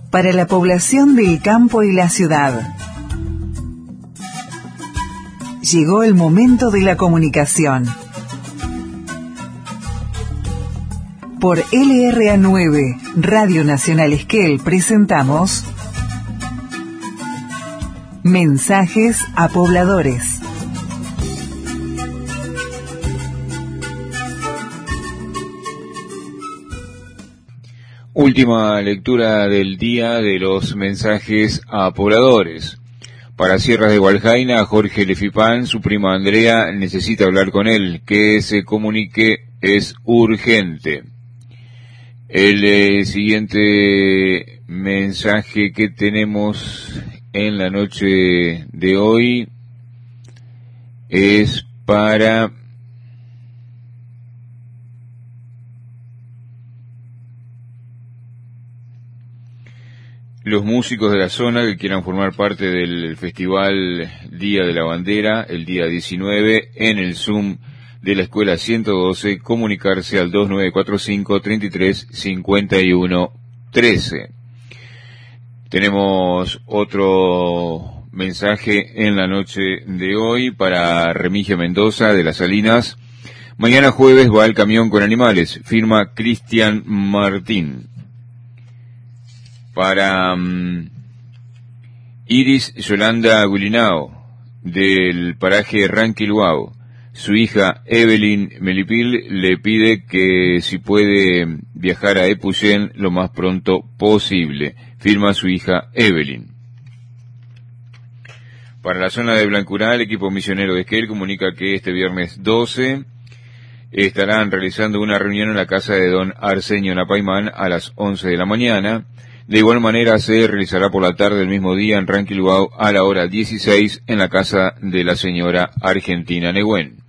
para la población del campo y la ciudad. Llegó el momento de la comunicación. Por LRA9, Radio Nacional Esquel, presentamos Mensajes a Pobladores. Última lectura del día de los mensajes a pobladores. Para Sierras de Gualjaina, Jorge Lefipán, su prima Andrea necesita hablar con él. Que se comunique, es urgente. El siguiente mensaje que tenemos en la noche de hoy es para los músicos de la zona que quieran formar parte del Festival Día de la Bandera, el día 19, en el Zoom de la Escuela 112, comunicarse al 2945 33 51 13. Tenemos otro mensaje en la noche de hoy para Remigio Mendoza de Las Salinas. Mañana jueves va el camión con animales, firma Cristian Martín. Para Iris Yolanda Gulinao, del paraje Ranquiluao, su hija Evelyn Melipil le pide que si puede viajar a Epuyén lo más pronto posible, firma su hija Evelyn. Para la zona de Blancurá, el equipo misionero de Esquel comunica que este viernes 12 estarán realizando una reunión en la casa de don Arsenio Napaimán a las 11 de la mañana. De igual manera se realizará por la tarde del mismo día en Ranquiluao a la hora 16 en la casa de la señora Argentina Negüén.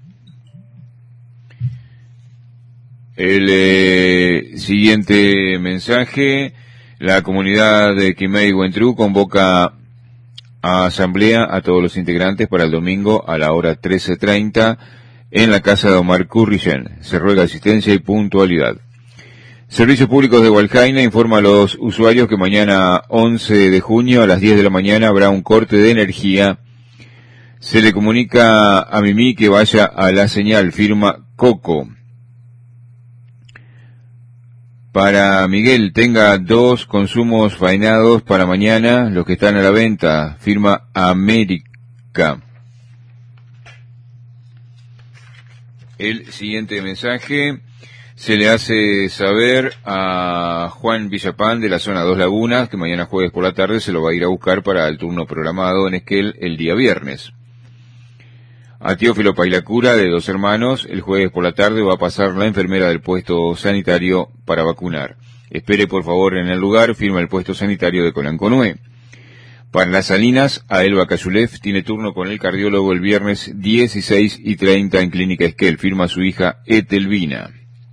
El siguiente mensaje, la comunidad de Quimei Huentrú convoca a asamblea a todos los integrantes para el domingo a la hora 13:30 en la casa de Omar Currillén. Se ruega asistencia y puntualidad. Servicios Públicos de Gualjaina informa a los usuarios que mañana 11 de junio a las 10 de la mañana habrá un corte de energía. Se le comunica a Mimi que vaya a la señal, firma Coco. Para Miguel, tenga 2 consumos faenados para mañana, los que están a la venta, firma América. El siguiente mensaje se le hace saber a Juan Villapán de la zona 2 Lagunas que mañana jueves por la tarde se lo va a ir a buscar para el turno programado en Esquel el día viernes. A Teófilo Pailacura de Dos Hermanos, el jueves por la tarde va a pasar la enfermera del puesto sanitario para vacunar. Espere por favor en el lugar, firma el puesto sanitario de Colanconué. Para Las Salinas, a Elba Cayulef tiene turno con el cardiólogo el viernes 16:30 en Clínica Esquel, firma su hija Etelvina.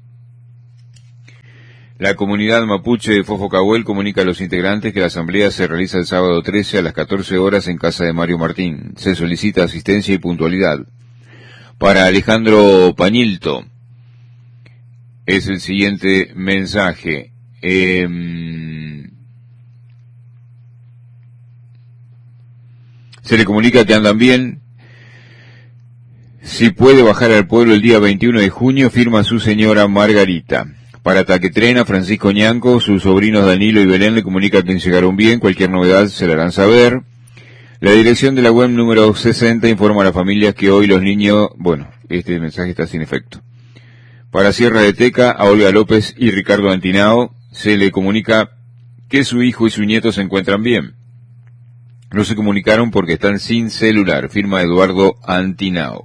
La comunidad mapuche de Fofocahuel comunica a los integrantes que la asamblea se realiza el sábado 13 a las 14 horas en casa de Mario Martín. Se solicita asistencia y puntualidad. Para Alejandro Pañilto es el siguiente mensaje. Se le comunica que andan bien. Si puede bajar al pueblo el día 21 de junio, firma su señora Margarita. Para Taquetrena, Francisco Ñanco, sus sobrinos Danilo y Belén le comunican que llegaron bien, cualquier novedad se la harán saber. La dirección de la web número 60 informa a las familias que hoy los niños... Bueno, este mensaje está sin efecto. Para Sierra de Teca, a Olga López y Ricardo Antinao se le comunica que su hijo y su nieto se encuentran bien. No se comunicaron porque están sin celular, firma Eduardo Antinao.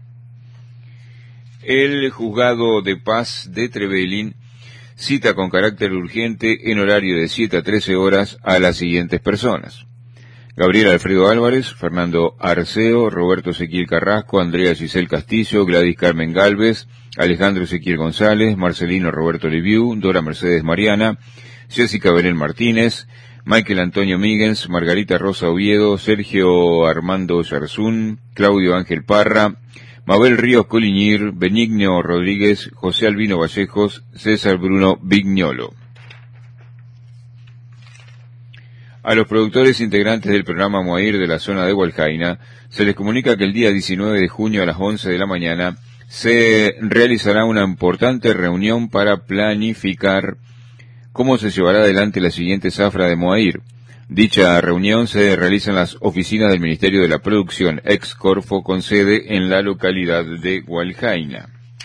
El juzgado de paz de Trevelin cita con carácter urgente en horario de 7 a 13 horas a las siguientes personas: Gabriel Alfredo Álvarez, Fernando Arceo, Roberto Ezequiel Carrasco, Andrea Giselle Castillo, Gladys Carmen Galvez, Alejandro Ezequiel González, Marcelino Roberto Liviu, Dora Mercedes Mariana, Jessica Belén Martínez, Michael Antonio Míguez, Margarita Rosa Oviedo, Sergio Armando Yarzún, Claudio Ángel Parra, Mabel Ríos Coliñir, Benigno Rodríguez, José Albino Vallejos, César Bruno Vignolo. A los productores integrantes del programa Moair de la zona de Hualjaina se les comunica que el día 19 de junio a las 11 de la mañana se realizará una importante reunión para planificar cómo se llevará adelante la siguiente zafra de Moair. Dicha reunión se realiza en las oficinas del Ministerio de la Producción, ex Corfo, con sede en la localidad de Hualjaina.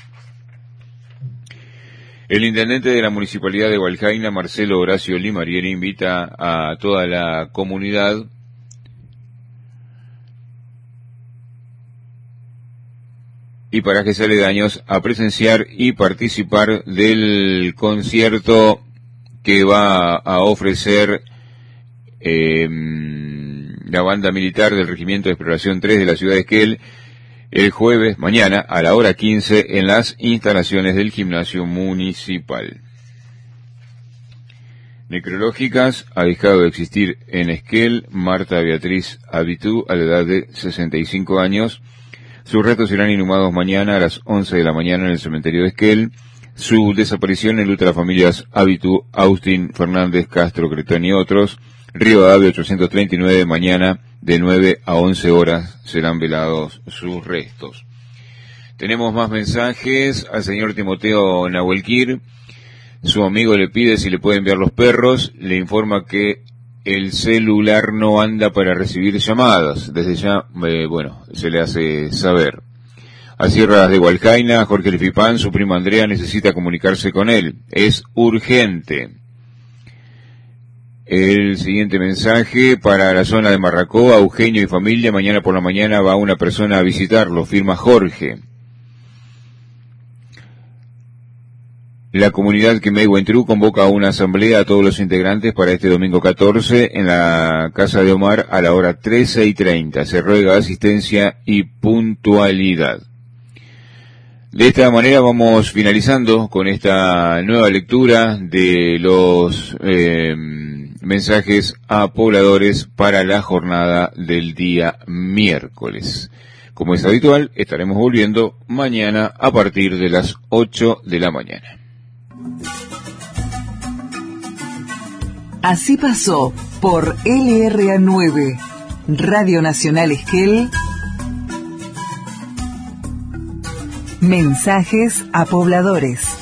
El intendente de la Municipalidad de Hualjaina, Marcelo Horacio Limarieri, invita a toda la comunidad y parajes aledaños a presenciar y participar del concierto que va a ofrecer la banda militar del Regimiento de Exploración 3 de la ciudad de Esquel el jueves, mañana, a la hora 15, en las instalaciones del gimnasio municipal. Necrológicas, ha dejado de existir en Esquel Marta Beatriz Abitú a la edad de 65 años. Sus restos serán inhumados mañana a las 11 de la mañana en el cementerio de Esquel. Su desaparición enluta a las familias Abitú, Austin, Fernández, Castro, Cretón y otros. Rivadavia 839, mañana de 9 a 11 horas serán velados sus restos. Tenemos más mensajes al señor Timoteo Nahuelquir. Su amigo le pide si le puede enviar los perros. Le informa que el celular no anda para recibir llamadas. Desde ya, se le hace saber. A Sierras de Hualjaina, Jorge Lefipán, su prima Andrea necesita comunicarse con él. Es urgente. El siguiente mensaje para la zona de Marracó, Eugenio y familia. Mañana por la mañana va una persona a visitarlo, firma Jorge. La comunidad Quimei-Huentrú convoca a una asamblea a todos los integrantes para este domingo 14 en la Casa de Omar a la hora 13:30. Se ruega asistencia y puntualidad. De esta manera vamos finalizando con esta nueva lectura de los mensajes a pobladores para la jornada del día miércoles. Como es habitual, estaremos volviendo mañana a partir de las 8 de la mañana. Así pasó por LRA9, Radio Nacional Esquel, mensajes a pobladores.